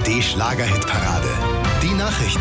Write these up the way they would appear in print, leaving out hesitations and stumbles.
ARD Schlager-Hitparade. Die Nachrichten.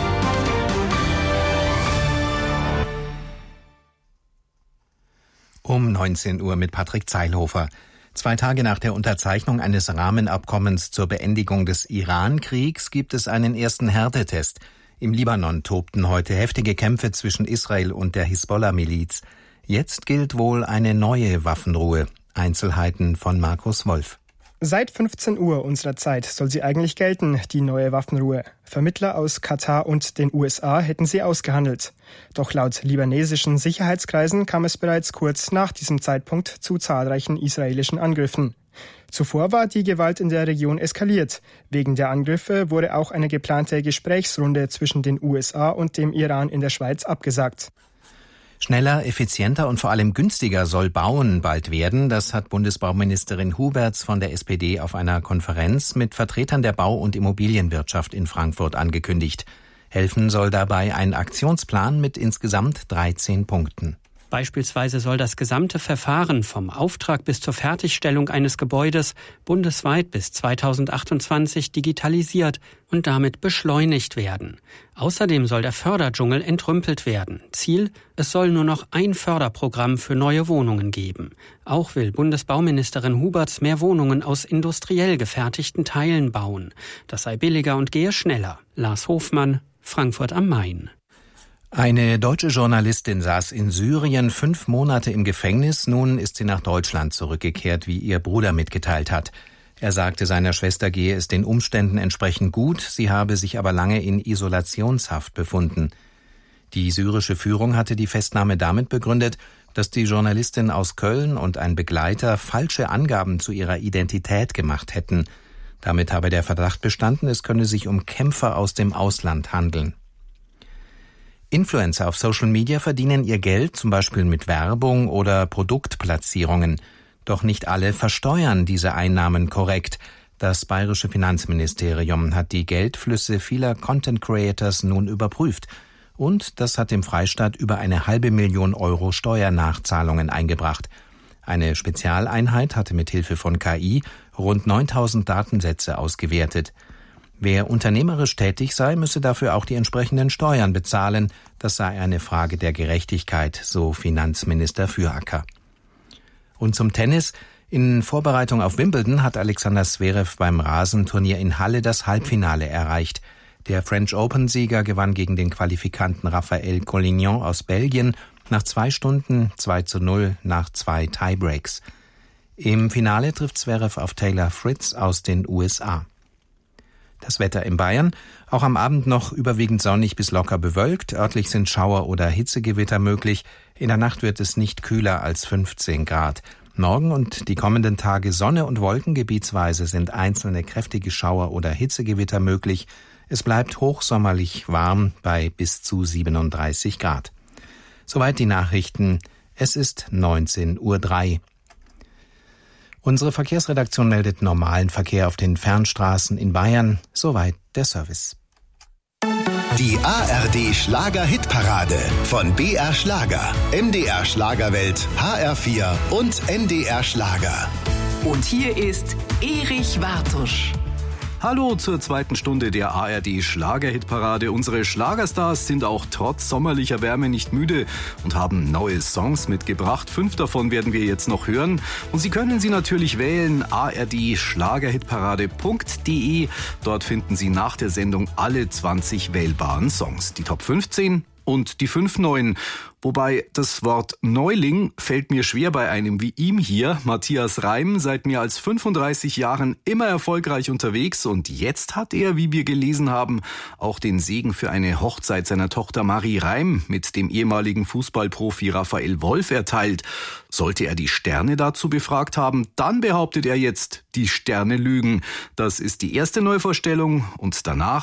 Um 19 Uhr mit Patrick Zeilhofer. 2 Tage nach der Unterzeichnung eines Rahmenabkommens zur Beendigung des Iran-Kriegs gibt es einen ersten Härtetest. Im Libanon tobten heute heftige Kämpfe zwischen Israel und der Hisbollah-Miliz. Jetzt gilt wohl eine neue Waffenruhe. Einzelheiten von Markus Wolf. Seit 15 Uhr unserer Zeit soll sie eigentlich gelten, die neue Waffenruhe. Vermittler aus Katar und den USA hätten sie ausgehandelt. Doch laut libanesischen Sicherheitskreisen kam es bereits kurz nach diesem Zeitpunkt zu zahlreichen israelischen Angriffen. Zuvor war die Gewalt in der Region eskaliert. Wegen der Angriffe wurde auch eine geplante Gesprächsrunde zwischen den USA und dem Iran in der Schweiz abgesagt. Schneller, effizienter und vor allem günstiger soll Bauen bald werden. Das hat Bundesbauministerin Huberts von der SPD auf einer Konferenz mit Vertretern der Bau- und Immobilienwirtschaft in Frankfurt angekündigt. Helfen soll dabei ein Aktionsplan mit insgesamt 13 Punkten. Beispielsweise soll das gesamte Verfahren vom Auftrag bis zur Fertigstellung eines Gebäudes bundesweit bis 2028 digitalisiert und damit beschleunigt werden. Außerdem soll der Förderdschungel entrümpelt werden. Ziel: es soll nur noch ein Förderprogramm für neue Wohnungen geben. Auch will Bundesbauministerin Huberts mehr Wohnungen aus industriell gefertigten Teilen bauen. Das sei billiger und gehe schneller. Lars Hofmann, Frankfurt am Main. Eine deutsche Journalistin saß in Syrien 5 Monate im Gefängnis. Nun ist sie nach Deutschland zurückgekehrt, wie ihr Bruder mitgeteilt hat. Er sagte, seiner Schwester gehe es den Umständen entsprechend gut, sie habe sich aber lange in Isolationshaft befunden. Die syrische Führung hatte die Festnahme damit begründet, dass die Journalistin aus Köln und ein Begleiter falsche Angaben zu ihrer Identität gemacht hätten. Damit habe der Verdacht bestanden, es könne sich um Kämpfer aus dem Ausland handeln. Influencer auf Social Media verdienen ihr Geld zum Beispiel mit Werbung oder Produktplatzierungen. Doch nicht alle versteuern diese Einnahmen korrekt. Das bayerische Finanzministerium hat die Geldflüsse vieler Content Creators nun überprüft. Und das hat dem Freistaat über 500.000 Euro Steuernachzahlungen eingebracht. Eine Spezialeinheit hatte mit Hilfe von KI rund 9.000 Datensätze ausgewertet. Wer unternehmerisch tätig sei, müsse dafür auch die entsprechenden Steuern bezahlen. Das sei eine Frage der Gerechtigkeit, so Finanzminister Füracker. Und zum Tennis. In Vorbereitung auf Wimbledon hat Alexander Zverev beim Rasenturnier in Halle das Halbfinale erreicht. Der French Open-Sieger gewann gegen den Qualifikanten Raphael Collignon aus Belgien nach 2 Stunden 2:0 nach 2 Tiebreaks. Im Finale trifft Zverev auf Taylor Fritz aus den USA. Das Wetter in Bayern, auch am Abend noch überwiegend sonnig bis locker bewölkt. Örtlich sind Schauer- oder Hitzegewitter möglich. In der Nacht wird es nicht kühler als 15 Grad. Morgen und die kommenden Tage Sonne und Wolken, gebietsweise sind einzelne kräftige Schauer- oder Hitzegewitter möglich. Es bleibt hochsommerlich warm bei bis zu 37 Grad. Soweit die Nachrichten. Es ist 19:03 Uhr. Unsere Verkehrsredaktion meldet normalen Verkehr auf den Fernstraßen in Bayern. Soweit der Service. Die ARD Schlager-Hitparade von BR Schlager, MDR Schlagerwelt, HR4 und NDR Schlager. Und hier ist Erich Wartusch. Hallo zur 2. Stunde der ARD Schlager-Hitparade. Unsere Schlagerstars sind auch trotz sommerlicher Wärme nicht müde und haben neue Songs mitgebracht. 5 davon werden wir jetzt noch hören. Und Sie können sie natürlich wählen, ardschlagerhitparade.de. Dort finden Sie nach der Sendung alle 20 wählbaren Songs. Die Top 15 und die 5 neuen. Wobei das Wort Neuling fällt mir schwer bei einem wie ihm hier, Matthias Reim, seit mehr als 35 Jahren immer erfolgreich unterwegs und jetzt hat er, wie wir gelesen haben, auch den Segen für eine Hochzeit seiner Tochter Marie Reim mit dem ehemaligen Fußballprofi Raphael Wolf erteilt. Sollte er die Sterne dazu befragt haben, dann behauptet er jetzt, die Sterne lügen. Das ist die erste Neuvorstellung und danach